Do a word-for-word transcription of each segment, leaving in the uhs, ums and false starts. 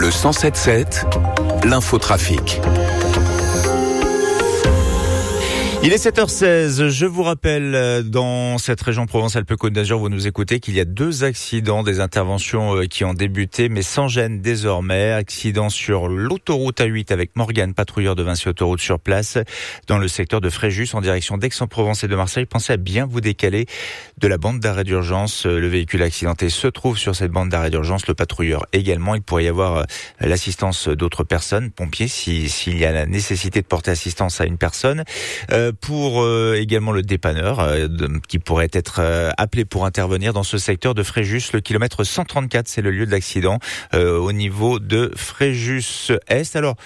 Le cent sept sept, l'infotrafic. Il est sept heures seize, je vous rappelle, dans cette région Provence-Alpes-Côte d'Azur, vous nous écoutez, qu'il y a deux accidents, des interventions qui ont débuté, mais sans gêne désormais. Accident sur l'autoroute A huit avec Morgane, patrouilleur de Vinci Autoroute sur place, dans le secteur de Fréjus, en direction d'Aix-en-Provence et de Marseille. Pensez à bien vous décaler de la bande d'arrêt d'urgence. Le véhicule accidenté se trouve sur cette bande d'arrêt d'urgence, le patrouilleur également. Il pourrait y avoir l'assistance d'autres personnes, pompiers, si, s'il y a la nécessité de porter assistance à une personne. Euh, pour euh, également le dépanneur euh, de, qui pourrait être euh, appelé pour intervenir dans ce secteur de Fréjus. Le kilomètre cent trente-quatre, c'est le lieu de l'accident euh, au niveau de Fréjus-Est. Alors,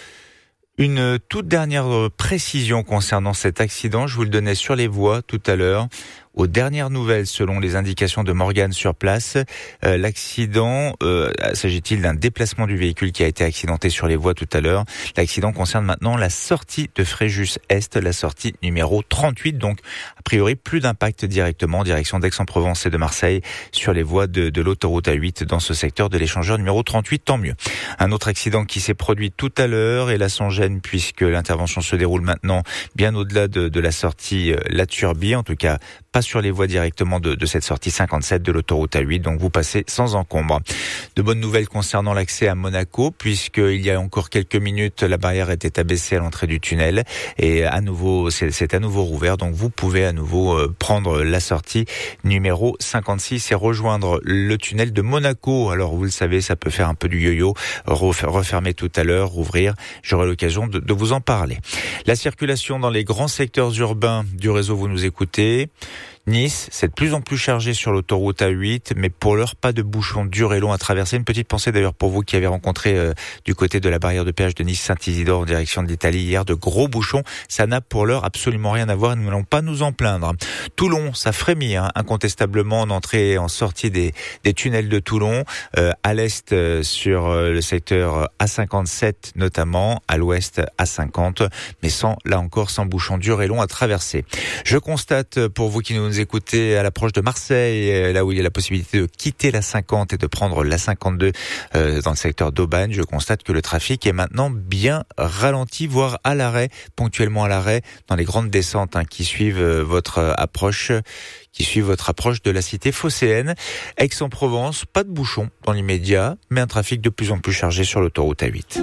une toute dernière précision concernant cet accident, je vous le donnais sur les voies tout à l'heure. Aux dernières nouvelles, selon les indications de Morgane sur place, euh, l'accident, euh, s'agit-il d'un déplacement du véhicule qui a été accidenté sur les voies tout à l'heure. L'accident concerne maintenant la sortie de Fréjus-Est, la sortie numéro trente-huit. Donc, a priori, plus d'impact directement en direction d'Aix-en-Provence et de Marseille sur les voies de, de l'autoroute A huit dans ce secteur de l'échangeur numéro trente-huit. Tant mieux. Un autre accident qui s'est produit tout à l'heure et là sans gêne puisque l'intervention se déroule maintenant bien au-delà de, de la sortie euh, La Turbie, en tout cas pas sur les voies directement de, de cette sortie cinquante-sept de l'autoroute A huit, donc vous passez sans encombre. De bonnes nouvelles concernant l'accès à Monaco, puisqu'il y a encore quelques minutes, la barrière était abaissée à l'entrée du tunnel et à nouveau, c'est, c'est à nouveau rouvert, donc vous pouvez à nouveau euh, prendre la sortie numéro cinquante-six et rejoindre le tunnel de Monaco. Alors vous le savez, ça peut faire un peu du yo-yo, refermer tout à l'heure, rouvrir, j'aurai l'occasion de, de vous en parler. La circulation dans les grands secteurs urbains du réseau, vous nous écoutez. Nice, c'est de plus en plus chargé sur l'autoroute A huit, mais pour l'heure, pas de bouchons durs et longs à traverser. Une petite pensée d'ailleurs pour vous qui avez rencontré euh, du côté de la barrière de péage de Nice-Saint-Isidore en direction de l'Italie hier, de gros bouchons. Ça n'a pour l'heure absolument rien à voir et nous n'allons pas nous en plaindre. Toulon, ça frémit hein, incontestablement en entrée et en sortie des, des tunnels de Toulon. Euh, à l'est euh, sur euh, le secteur A cinquante-sept notamment, à l'ouest A cinquante, mais sans, là encore, sans bouchons durs et longs à traverser. Je constate pour vous qui nous Nous écoutez à l'approche de Marseille, là où il y a la possibilité de quitter la cinquante et de prendre la cinquante-deux euh, dans le secteur d'Aubagne. Je constate que le trafic est maintenant bien ralenti, voire à l'arrêt, ponctuellement à l'arrêt, dans les grandes descentes hein, qui suivent euh, votre approche, qui suivent votre approche de la cité phocéenne. Aix-en-Provence, pas de bouchons dans l'immédiat, mais un trafic de plus en plus chargé sur l'autoroute A huit.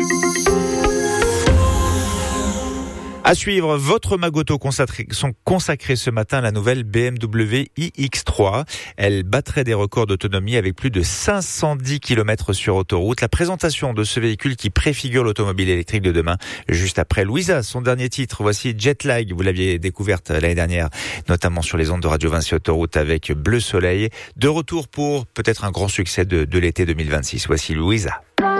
À suivre, votre Magoto consacré, sont consacrés ce matin à la nouvelle B M W i X trois. Elle battrait des records d'autonomie avec plus de cinq cent dix kilomètres sur autoroute. La présentation de ce véhicule qui préfigure l'automobile électrique de demain, juste après Louisa, son dernier titre. Voici Jetlag, vous l'aviez découverte l'année dernière, notamment sur les ondes de Radio Vinci Autoroute avec Bleu Soleil. De retour pour peut-être un grand succès de, de l'été deux mille vingt-six. Voici Louisa.